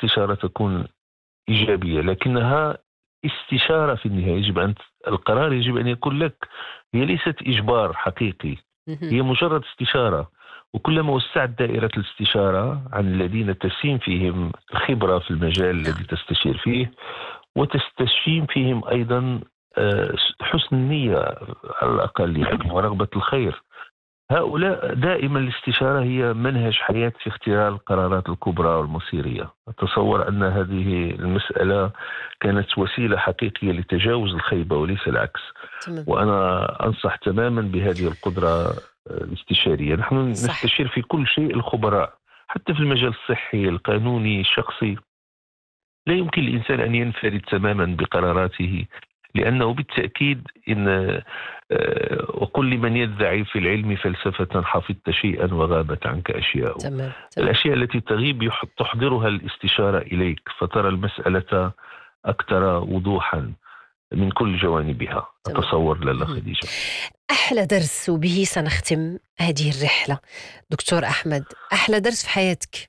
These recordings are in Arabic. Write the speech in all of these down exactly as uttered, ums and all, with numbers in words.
الاستشارة تكون إيجابية، لكنها استشارة في النهاية. يجب أن القرار يجب أن يكون لك، هي ليست إجبار حقيقي، مهم. هي مجرد استشارة. وكلما وسعت دائرة الاستشارة عن الذين تسيم فيهم الخبرة في المجال نعم. الذي تستشير فيه، وتستشيم فيهم أيضا آه، حسن النية على الأقل يعني، ورغبة الخير. هؤلاء دائما الاستشارة هي منهج حياة في اختيار القرارات الكبرى والمصيرية. أتصور أن هذه المسألة كانت وسيلة حقيقية لتجاوز الخيبة وليس العكس. تمام. وأنا أنصح تماما بهذه القدرة الاستشارية. نحن صح. نستشير في كل شيء الخبراء، حتى في المجال الصحي القانوني الشخصي. لا يمكن للإنسان أن ينفرد تماما بقراراته، لأنه بالتأكيد إن آه، وقل لمن يدعي في العلم فلسفة حفظت شيئا وغابت عنك أشياء. تمام. تمام. الأشياء التي تغيب يح- تحضرها الاستشارة إليك، فترى المسألة أكثر وضوحا من كل جوانبها. تمام. أتصور لاله مهم. خديجة. أحلى درس وبه سنختم هذه الرحلة دكتور أحمد، أحلى درس في حياتك.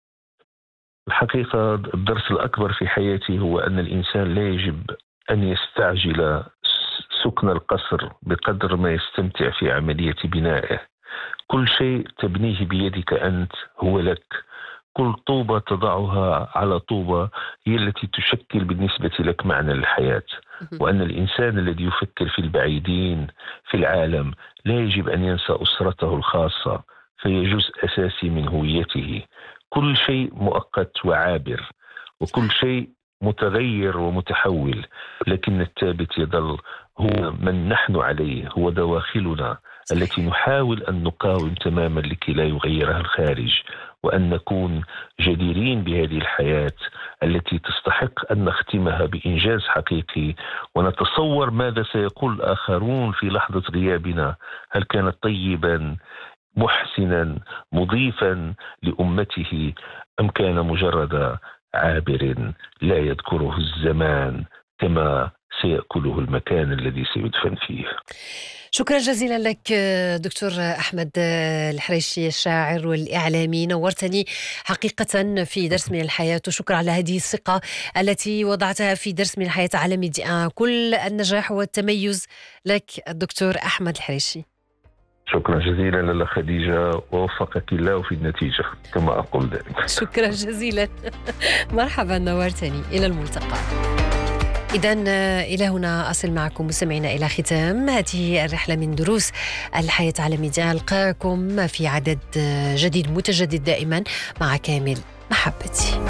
الحقيقة الدرس الأكبر في حياتي هو أن الإنسان لا يجب أن يستعجل سكن القصر بقدر ما يستمتع في عملية بنائه. كل شيء تبنيه بيدك أنت هو لك. كل طوبة تضعها على طوبة هي التي تشكل بالنسبة لك معنى الحياة. مهم. وأن الإنسان الذي يفكر في البعيدين في العالم لا يجب أن ينسى أسرته الخاصة، فهي جزء أساسي من هويته. كل شيء مؤقت وعابر، وكل صح. شيء متغير ومتحول، لكن الثابت يظل هو من نحن عليه، هو دواخلنا التي صحيح. نحاول أن نقاوم تماما لكي لا يغيرها الخارج، وأن نكون جديرين بهذه الحياة التي تستحق أن نختمها بإنجاز حقيقي، ونتصور ماذا سيقول الآخرون في لحظة غيابنا. هل كان طيبا محسنا مضيفا لأمته، أم كان مجرد عابر لا يذكره الزمان كما سيأكله المكان الذي سيدفن فيه. شكرا جزيلا لك دكتور أحمد الحريشي، الشاعر والإعلامي، نورتني حقيقة في درس من الحياة، وشكرا على هذه الثقة التي وضعتها في درس من الحياة على ميديا. كل النجاح والتميز لك الدكتور أحمد الحريشي. شكرا جزيلا لاله خديجة، ووفقك الله في النتيجة كما أقول دائما. شكرا جزيلا. مرحبا، نورتني. إلى الملتقى. إذن إلى هنا أصل معكم مستمعينا إلى ختام هذه الرحلة من دروس الحياة على ميديا. ألقاكم في عدد جديد متجدد دائما مع كامل محبتي.